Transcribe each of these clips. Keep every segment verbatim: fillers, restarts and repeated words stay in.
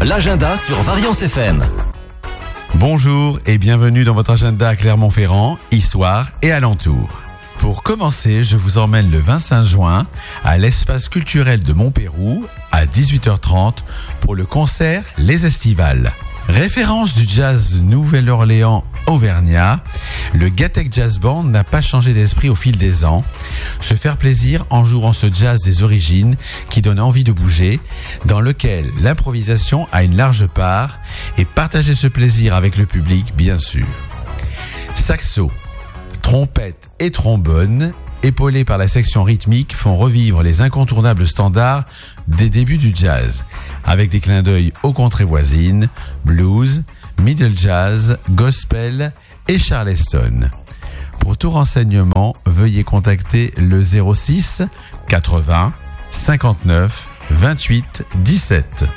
l'agenda sur Variance F M. Bonjour et bienvenue dans votre agenda à Clermont-Ferrand, Issoire et alentour. Pour commencer, je vous emmène le vingt-cinq juin à l'espace culturel de Montpérou à dix-huit heures trente pour le concert Les Estivales. Référence du jazz Nouvelle-Orléans auvergnat, le Gatec Jazz Band n'a pas changé d'esprit au fil des ans. Se faire plaisir en jouant ce jazz des origines qui donne envie de bouger, dans lequel l'improvisation a une large part et partager ce plaisir avec le public bien sûr. Saxo, trompette et trombone, épaulés par la section rythmique, font revivre les incontournables standards des débuts du jazz, avec des clins d'œil aux contrées voisines, blues, middle jazz, gospel et charleston. Pour tout renseignement, veuillez contacter le zéro six quatre-vingts cinquante-neuf vingt-huit dix-sept.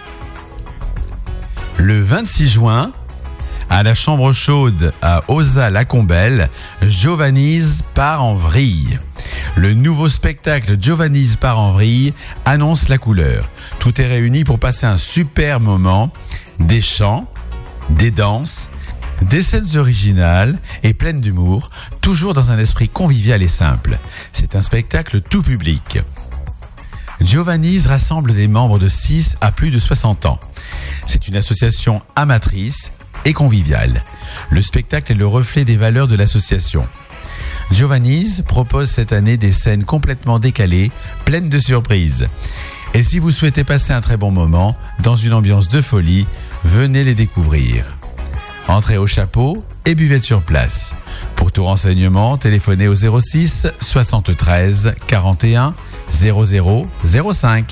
Le vingt-six juin, à la chambre chaude à Ozat-la-Combelle, Giovanni's part en vrille. Le nouveau spectacle Giovanni's part en vrille annonce la couleur. Tout est réuni pour passer un super moment, des chants, des danses, des scènes originales et pleines d'humour, toujours dans un esprit convivial et simple. C'est un spectacle tout public. Giovanni's rassemble des membres de six à plus de soixante ans. C'est une association amatrice et conviviale. Le spectacle est le reflet des valeurs de l'association. Giovanni's propose cette année des scènes complètement décalées, pleines de surprises. Et si vous souhaitez passer un très bon moment, dans une ambiance de folie, venez les découvrir. Entrez au chapeau et buvette sur place. Pour tout renseignement, téléphonez au zéro six soixante-treize quarante et un zéro zéro zéro cinq.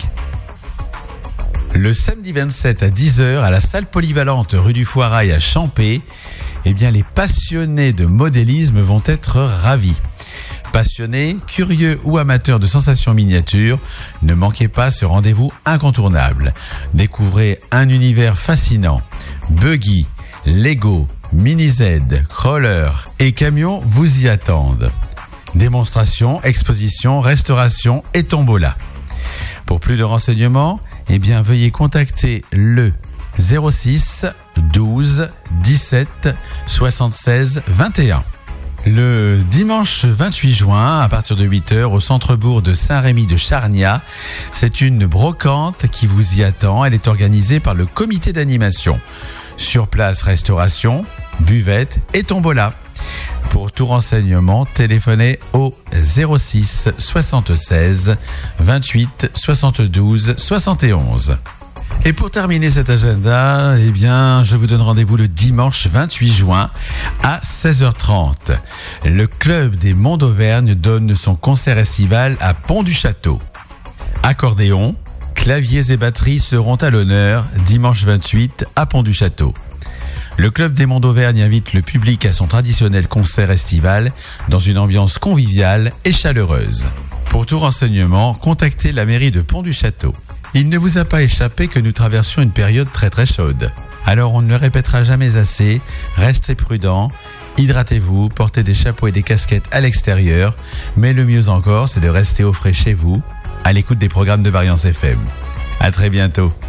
Le samedi vingt-sept à dix heures à la salle polyvalente rue du Foirail à Champé, eh bien les passionnés de modélisme vont être ravis. Passionnés, curieux ou amateurs de sensations miniatures, ne manquez pas ce rendez-vous incontournable. Découvrez un univers fascinant. Buggy, Lego, Mini-Z, Crawler et camions vous y attendent. Démonstration, exposition, restauration et tombola. Pour plus de renseignements, eh bien veuillez contacter le zéro six douze dix-sept soixante-seize vingt et un. Le dimanche vingt-huit juin, à partir de huit heures, au centre-bourg de Saint-Rémy de Charniat, c'est une brocante qui vous y attend. Elle est organisée par le comité d'animation. Sur place, restauration, buvette et tombola. Pour tout renseignement, téléphonez au zéro six soixante-seize vingt-huit soixante-douze soixante et onze. Et pour terminer cet agenda, eh bien, je vous donne rendez-vous le dimanche vingt-huit juin à seize heures trente. Le club des Monts d'Auvergne donne son concert estival à Pont-du-Château. Accordéon, claviers et batteries seront à l'honneur dimanche vingt-huit à Pont-du-Château. Le club des Monts d'Auvergne invite le public à son traditionnel concert estival dans une ambiance conviviale et chaleureuse. Pour tout renseignement, contactez la mairie de Pont-du-Château. Il ne vous a pas échappé que nous traversions une période très très chaude. Alors on ne le répétera jamais assez, restez prudents, hydratez-vous, portez des chapeaux et des casquettes à l'extérieur, mais le mieux encore c'est de rester au frais chez vous, à l'écoute des programmes de Variance F M. À très bientôt.